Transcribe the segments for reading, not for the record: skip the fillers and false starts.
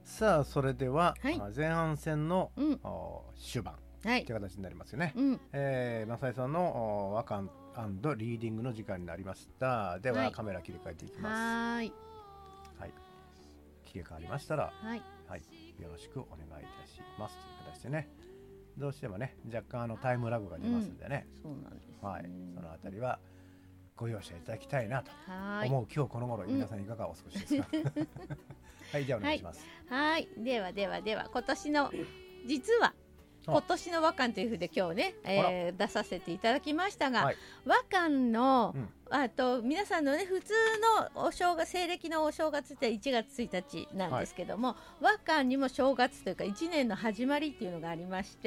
さあそれでは、 はい前半戦の、終盤とはいいう形になりますよね。 うんマサイさんの和感&リーディングの時間になりました。では、 はいカメラ切り替えていきます。 はーいはい、切り替わりましたら、 はいはい、よろしくお願いいたしますという形でね、どうしてもね若干タイムラグが出ますんでね、 そうなんですね。 はい、そのあたりはご容赦いただきたいなとはーい思う今日この頃、皆さんいかがお過ごしですか。はい、じゃあお願いします。 はい、では今年の実は今年の和漢というふうで今日ね、出させていただきましたが、 はい和漢の、 うんあと皆さんのね普通のお正月西暦のお正月って1月1日なんですけども、和漢にも正月というか1年の始まりっていうのがありまして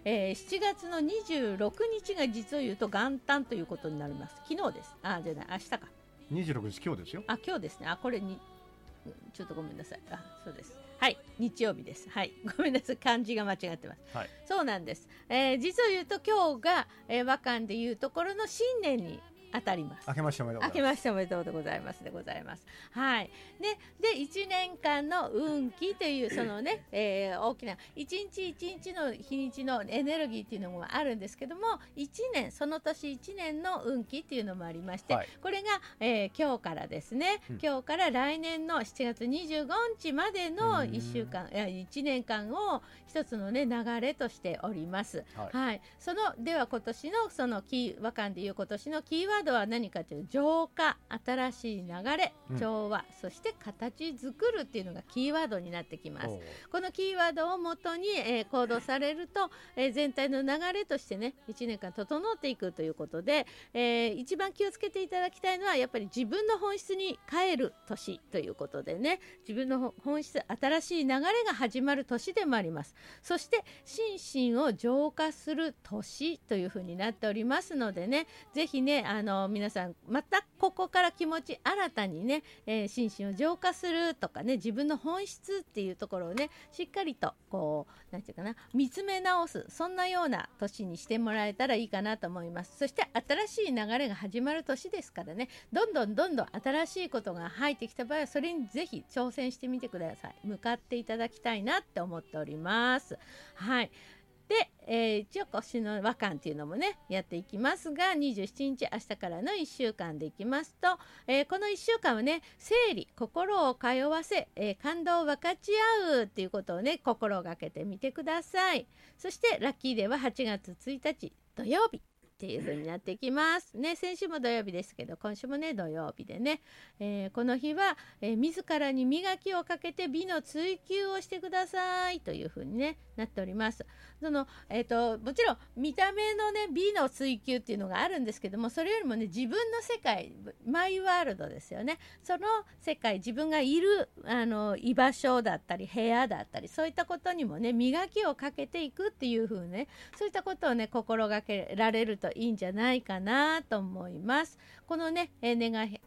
、7月の26日が実を言うと元旦ということになります。昨日です。じゃない明日か。 26日今日ですよ。 今日ですね。これにちょっとごめんなさい。そうです。はい、日曜日です。はい、ごめんなさい、漢字が間違ってます。 はい、 そうなんです。実を言うと今日が、和漢でいうところの新年に当たります。 明けましておめでとうございます。 明けましておめでとうでございますでございます。はい。で1年間の運気というそのね、大きな一日一日の日にちのエネルギーっていうのもあるんですけども、その年1年の運気っていうのもありまして、 はい、 これが、今日からですね、今日から来年の7月25日までの1週間1年間を一つのね流れとしております。はい。では今年のその和漢でいう今年のキーワードは何かというと、浄化、新しい流れ、調和、そして形作るっていうのがキーワードになってきます。このキーワードをもとに、行動されると、全体の流れとしてね1年間整っていくということで、一番気をつけていただきたいのはやっぱり自分の本質に帰る年ということでね、自分の本質、新しい流れが始まる年でもあります。そして心身を浄化する年というふうになっておりますのでね、ぜひね皆さんまたここから気持ち新たにね、心身を浄化するとかね、自分の本質っていうところをねしっかりとこうなんていうかな、見つめ直す、そんなような年にしてもらえたらいいかなと思います。そして新しい流れが始まる年ですからね、どんどん新しいことが入ってきた場合はそれにぜひ挑戦してみてください。向かっていただきたいなって思っております。はい。で、一応今年の和漢っていうのもねやっていきますが、27日明日からの1週間でいきますと、この1週間はね整理、心を通わせ、感動を分かち合うっていうことをね心がけてみてください。そしてラッキーデーは8月1日土曜日っていう風になってきますね。先週も土曜日ですけど今週もね土曜日でね、この日は、自らに磨きをかけて美の追求をしてくださいという風にねなっております。もちろん見た目のね美の追求っていうのがあるんですけども、それよりもね自分の世界、マイワールドですよね。その世界、自分がいる居場所だったり部屋だったり、そういったことにもね磨きをかけていくっていう風ね、そういったことをね心がけられるといいんじゃないかなと思います。このね願い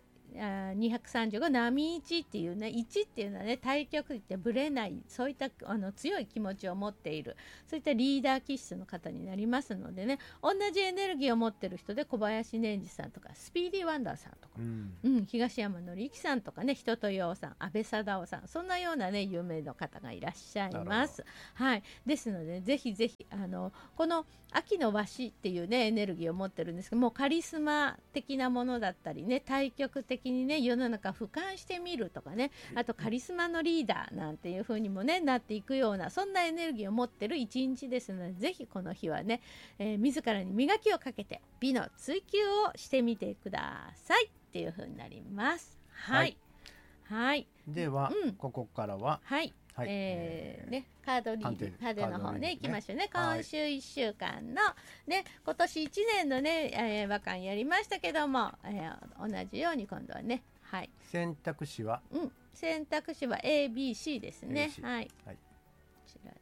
235波1っていうね、1っていうのはね対極ってぶれない、そういった強い気持ちを持っている、そういったリーダー気質の方になりますのでね、同じエネルギーを持ってる人で小林年次さんとかスピーディーワンダーさんとか、東山紀之さんとかね、人とようさん、安倍貞夫さん、そんなようなね有名な方がいらっしゃいます。はい。ですので、ぜひぜひこの秋の和紙っていうねエネルギーを持ってるんですけども、カリスマ的なものだったりね、対極的にね世の中俯瞰してみるとかね、あとカリスマのリーダーなんていう風にもねなっていくような、そんなエネルギーを持ってる一日ですので、ぜひこの日はね、自らに磨きをかけて美の追求をしてみてくださいっていう風になります。はい、はい、 では、ここからははい、カードリーディング、カードの方ね行きましょうね。今週1週間のね、今年1年のね、和漢やりましたけども、同じように今度はね、はい、 選択肢は、 選択肢は ABC ですね。はい、こちら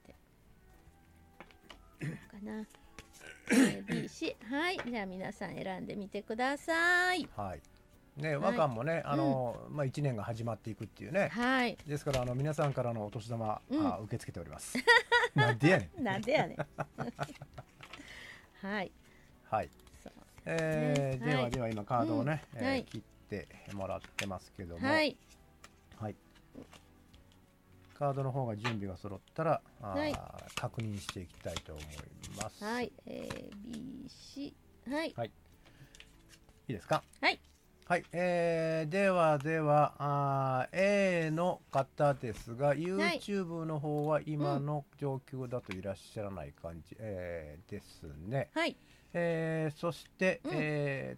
でかなABC はい、じゃあ皆さん選んでみてください。 はいね、和漢もね、1年が始まっていくっていうね、ですから皆さんからのお年玉、受け付けております。なんでやねんなんでやねんはいはい、では今カードをね、切ってもらってますけども、はい、 カードの方が準備が揃ったら、 はい、 確認していきたいと思います。 はい、ABC、はい、 はい、いいですか。 はい、 はい、ではA の方ですが、YouTube の方は今の状況だといらっしゃらない感じ、ですね。 はい、 そして、メ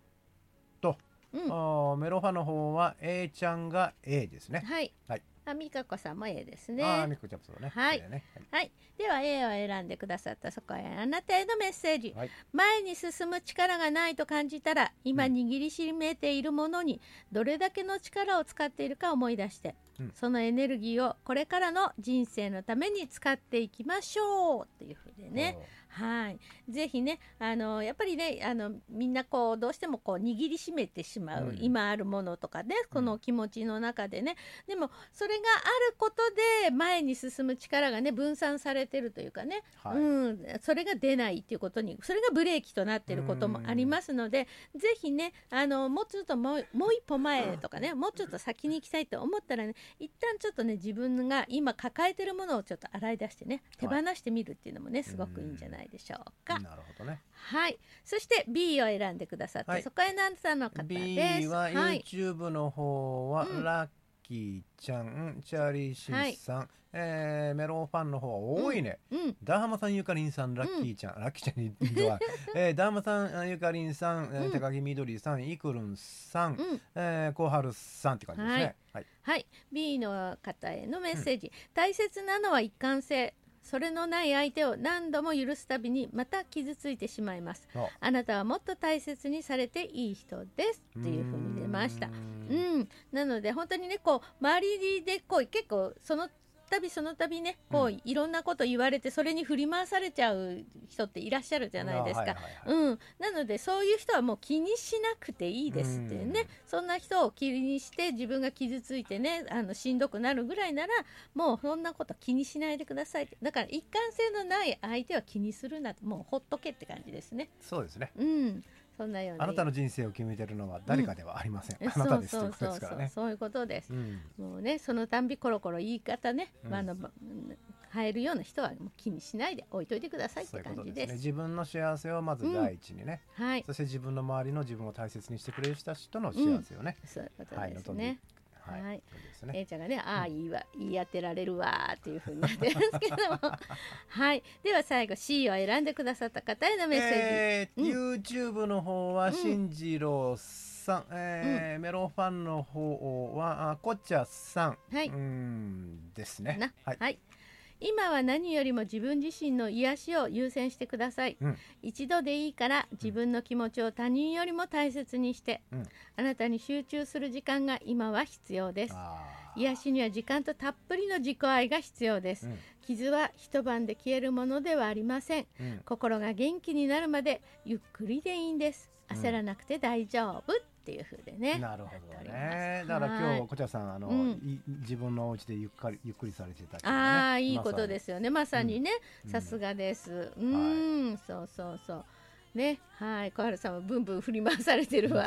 ロファの方は A ちゃんが A ですね。 はい。 はい。 美香子さんも A ですね。 美香ちゃんそうね。 はい。はい。では A を選んでくださったそこへあなたへのメッセージ。はい、前に進む力がないと感じたら、今握りしめているものにどれだけの力を使っているか思い出して、そのエネルギーをこれからの人生のために使っていきましょうっていうふうでね。はい、ぜひね、やっぱりね、みんなこうどうしてもこう握りしめてしまう、今あるものとかね、この気持ちの中でね、でもそれがあることで前に進む力がね分散されてるというかね、それが出ないっていうことに、それがブレーキとなっていることもありますので、ぜひね、もうちょっともう一歩前とかね、もうちょっと先に行きたいと思ったらね、一旦ちょっとね、自分が今抱えてるものをちょっと洗い出してね、手放してみるっていうのもね、すごくいいんじゃないでしょうか。 なるほどね。 はい。そして B を選んでくださって、そこへなんさんの方です。 B は YouTube の方はラッキーちゃん、チャーリーシンさん、メロンファンの方は多いね。ダーハマさん、ゆかりんさん、ラッキーちゃん、ラッキーちゃんには、ダーハマさん、ゆかりんさん、高木みどりさん、イクルンさん、コハルさんって感じですね。 はい。B の方へのメッセージ。大切なのは一貫性。それのない相手を何度も許すたびにまた傷ついてしまいます。あなたはもっと大切にされていい人ですっていう風に出ました。なので本当にね、こう周りでこう結構その度ね、こういろんなこと言われてそれに振り回されちゃう人っていらっしゃるじゃないですか。なのでそういう人はもう気にしなくていいですっていうね、そんな人を気にして自分が傷ついてね、しんどくなるぐらいならもうそんなこと気にしないでくださいって。だから一貫性のない相手は気にするな、もうほっとけって感じですね。 そうですね。 そんなようあなたの人生を決めてるのは誰かではありません。あなたですということですからね。 そういうことです。もうね、そのたんびコロコロ言い方ね、変えるような人はもう気にしないで置いといてくださいって感じです。 自分の幸せをまず第一にね、そして自分の周りの自分を大切にしてくれる人の幸せをね、 そういうことですね。はい、A ちゃんがね、言い当てられるわっていう風になってますけどもはい。では最後 C を選んでくださった方へのメッセージ。 YouTube の方は進次郎さん、メロンファンの方はこっちゃさん、ですね。 はい。今は何よりも自分自身の癒しを優先してください。一度でいいから自分の気持ちを他人よりも大切にして、あなたに集中する時間が今は必要です。癒しには時間とたっぷりの自己愛が必要です。傷は一晩で消えるものではありません。心が元気になるまでゆっくりでいいんです。焦らなくて大丈夫っていう風でね。 なるほどね。だから今日こちらさん自分のお家でゆっくりされてた。 いいことですよね。まさにね、さすがです。そうね、はい、小春さんはブンブン振り回されてるわ。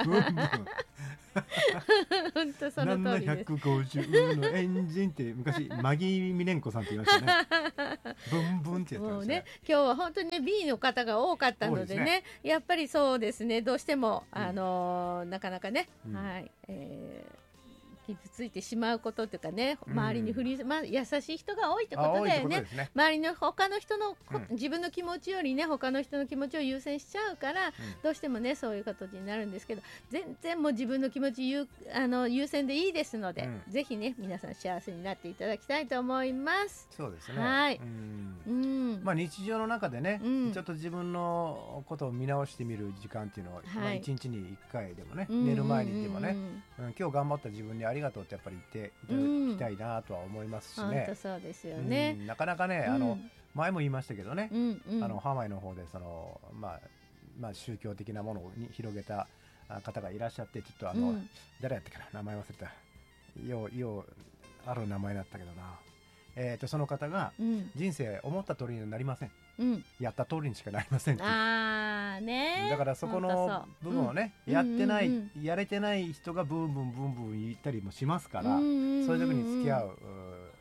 本当その通りです。 750のエンジンって昔マギー・ミレンコさんって言いましたね。ブンブンってやってましたね。 今日は本当にね B の方が多かったのでね、やっぱりそうですね、どうしてもなかなかね、はい。傷ついてしまうことっていうかね、周りに優しい人が多いってことだよね。周りの他の人の自分の気持ちよりね、他の人の気持ちを優先しちゃうから、どうしてもねそういうことになるんですけど、全然もう自分の気持ち優先でいいですので、ぜひね皆さん幸せになっていただきたいと思います。 そうですね。 はい。 日常の中でね、ちょっと自分のことを見直してみる時間っていうのを1日に1回でもね、寝る前にでもね、今日頑張った自分にありがとうってやっぱり言っていただきたいなとは思いますしね。 本当そうですよね。 なかなかね、前も言いましたけどね、ハワイの方で宗教的なものを広げた方がいらっしゃって、ちょっと誰やったかな、名前忘れた、ようある名前だったけどな、その方が人生思った通りになりません、やった通りにしかなりませんって。だからそこの部分をね、やれてない人がブンブン言ったりもしますから、そういう時に付き合う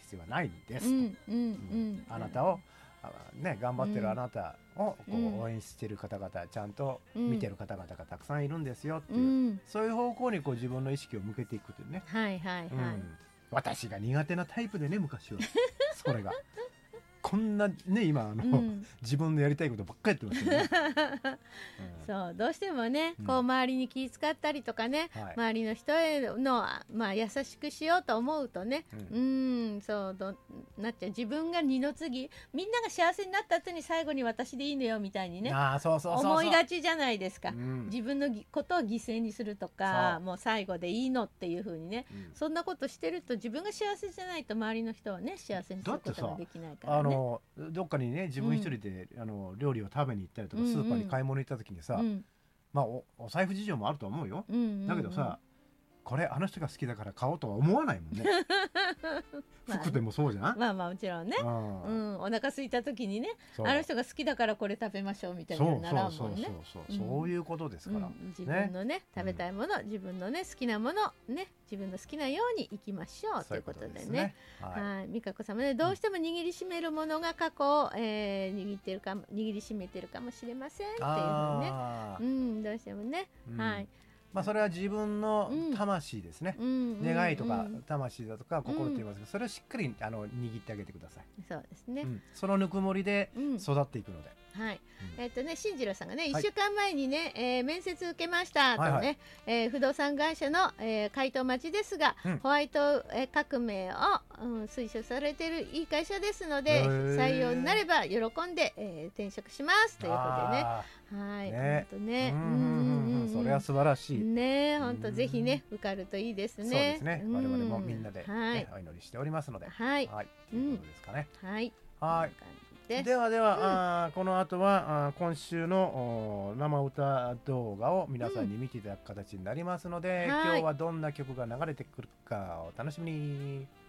必要はないんです、あなたを頑張ってるあなたをこう応援している方々、ちゃんと見てる方々がたくさんいるんですよっていう、そういう方向にこう自分の意識を向けていくというね、私が苦手なタイプでね、昔はそれがこんなね、今自分のやりたいことばっかりやってますよねそうどうしてもね、こう周りに気遣ったりとかね、周りの人への、優しくしようと思うとね、そうなっちゃう。自分が二の次、みんなが幸せになった後に最後に私でいいのよみたいにね、思いがちじゃないですか。自分のことを犠牲にするとか、もう最後でいいのっていう風にね、そんなことしてると自分が幸せじゃないと周りの人はね幸せにすることができないからね。 どっかにね、自分一人で、料理を食べに行ったりとか、スーパーに買い物行った時にさ、お財布事情もあると思うよ、だけどさ、これあの人が好きだから買おうとは思わないもんね服でもそうじゃん。 もちろんね、お腹空いた時にね、あの人が好きだからこれ食べましょうみたいにならんもんね。 そういうことですから、 自分のね食べたいもの、自分のね好きなものね、自分の好きなように生きましょうということでね。美香子様ね、どうしても握りしめるものが過去を握りしめてるかもしれませんっていうふうにね、どうしてもね、 それは自分の魂ですね、願いとか魂だとか心と言いますが、それをしっかり握ってあげてください。 そうですね、 そのぬくもりで育っていくので、 進次郎さんがね、1週間前にね、面接受けましたとね、不動産会社の回答待ちですが、ホワイト革命を推奨されているいい会社ですので、採用になれば喜んで転職しますということでね。本当ね、 それは素晴らしいね。本当ぜひね受かるといいですね。 そうですね。我々もみんなでお祈りしておりますので、ということですかね。ではこの後は今週の生歌動画を皆さんに見ていただく形になりますので、今日はどんな曲が流れてくるかお楽しみに。